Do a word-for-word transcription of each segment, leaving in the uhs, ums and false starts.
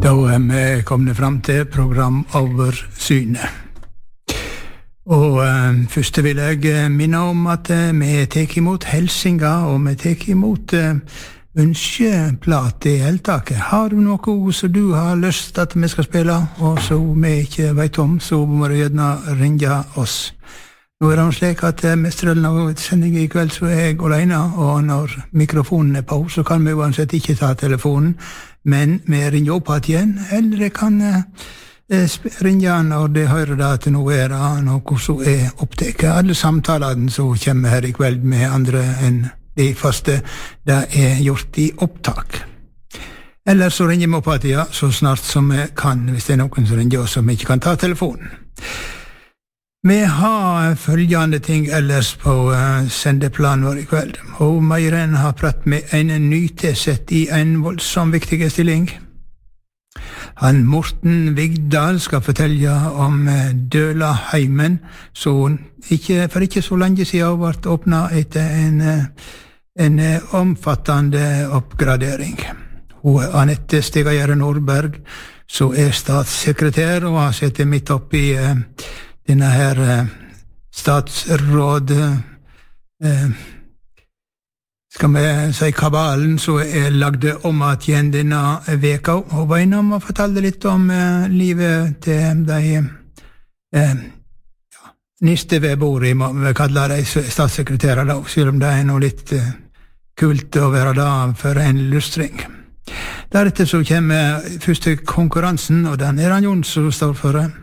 Da er vi kommet fram til programoversynet. Og eh, først vil jeg minne om at eh, vi tek imot helsinga, og vi tek imot eh, ønskeplat i heltaket. Har du noe som du har lyst til at vi skal spille, og som vi ikke vet om, så må du gjerne ringe oss. Nå er det slik at eh, mestrelen av sendingen i kveld så er jeg alene, og når mikrofonen er på, så kan vi uansett ikke ta telefonen, men vi ringer opp igjen, eller jeg kan eh, ringe når de hører det at nå er det noe som er opptaket. Alle samtalene som kommer her i kveld med andre enn de faste, det er gjort i opptak. Eller så ringer vi opp igjen så snart som vi kan, hvis det er noen som ringer oss som ikke kan ta telefonen. Vi har følgende ting ellers på uh, sendeplanen vår i kveld. Og Meiren har pratt med en nytilsett i en voldsom viktig stilling. Han Morten Vigdal skal fortelle om uh, Dølaheimen, så ikke, for ikke så lenge siden ble åpnet etter en, uh, en uh, omfattende oppgradering. Hun er Anette Stegajere Nordberg, som er statssekretær, og har sittet midt oppe i uh, denne her eh, statsråd eh, skal vi si kabalen som er lagd om at igjen denne veka, og var innom og fortalte litt om eh, livet til de eh, ja, niste ved bordet, må vi kalle de statssekretærer da, selv om det er noe litt eh, kult å være da for en lustring. Deretter så kommer første konkurransen, og den er han Jon som står for det.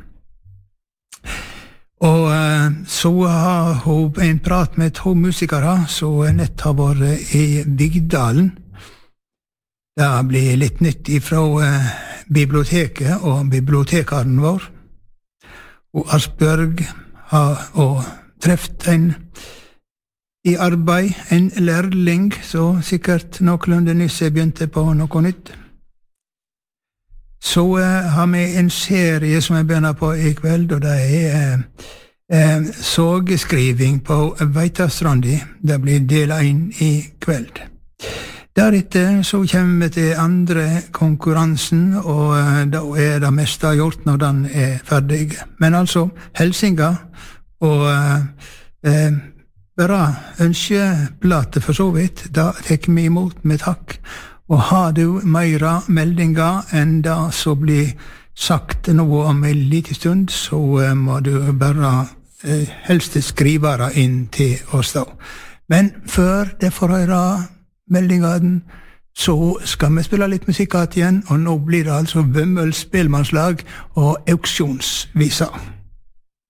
Og uh, så har hun en prat med to musikere som nett har vært i Vigdalen. Det blir litt nytt ifra uh, biblioteket og bibliotekaren vår. Og Asbjørg har og treft en i arbeid, en lærling, så sikkert noenlunde nysse begynte på noe nytt. Så uh, har vi en serie som jeg begynner på i kveld, og det er uh, sågeskriving på Veitastrandi. Det blir del én i kveld. Deretter så kommer vi til andre konkurransen, og uh, da er det meste gjort når den er ferdig. Men altså, helsinga, og uh, uh, bare ønskeplate for så vidt, da tekker vi imot med takk. Og har du meira meldinger enn det som blir sagt noe om en liten stund, så uh, må du bare uh, helst skrive det inn til oss da. Men før det får høre meldingene, så skal vi spille litt musikk igjen, og nå blir det altså Vømmøls spelmannslag og auksjonsviser.